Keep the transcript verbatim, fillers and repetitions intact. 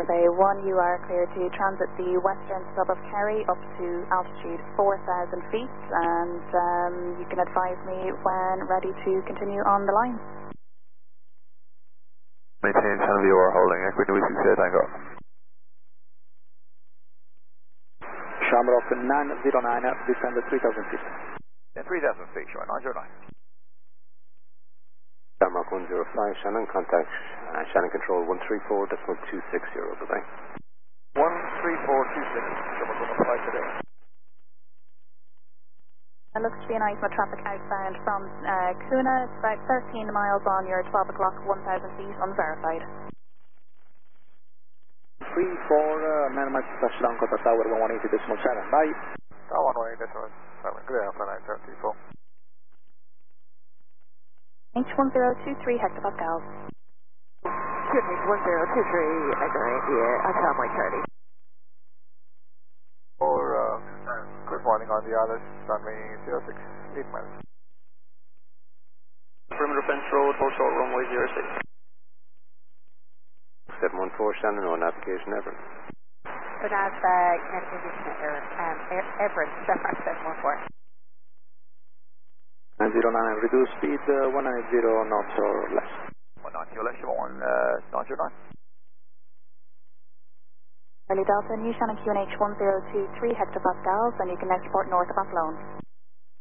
Bay one, you are cleared to transit the western sub of Kerry up to altitude four thousand feet, and um, you can advise me when ready to continue on the line. Maintain channel view or holding Equity Whiskey Sierra Tango. Shamrock nine zero nine, descend three thousand feet. Yeah, three thousand feet, sure, nine zero nine. Shamrock one zero five, Shannon, contact uh, Shannon Control one three four decimal two six zero, goodbye. one three four two six, Shamrock one zero five today. It looks to be an Isma traffic outbound from uh, Kuna. It's about thirteen miles on your twelve o'clock, one thousand feet, unverified. three four, uh, nine miles touchdown, Qatar Tower one one eight decimal seven, bye. Tower one one eight decimal seven, clear after nine thirty four. H one zero two three hectopascals. H one zero two three, Echo India, Hotel Mike thirty. For, uh, good morning on the others, runway zero six eight miles. Perimeter fence road, hold short runway zero six. seven one four, Shannon, no navigation ever. So that's uh, navigation error, um, Everett, Denmark seven one four. nine zero nine, reduce speed uh, one nine zero knots or less. one ninety or less, one uh, nine zero nine. Early Delta, New Shannon Q N H one zero two three hectopascals, and you can now report north of Athlone.